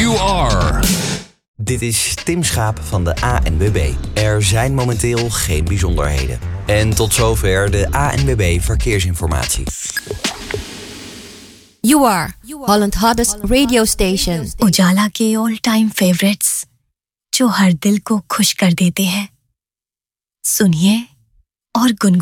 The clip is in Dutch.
you are. Dit is Tim Schaap van de ANWB. Er zijn momenteel geen bijzonderheden. En tot zover de ANWB Verkeersinformatie. You are Holland hottest radio station. उजाला के all time favourites जो हर दिल को खुश कर देते हैं. सुनिए और गुनगुनाइए.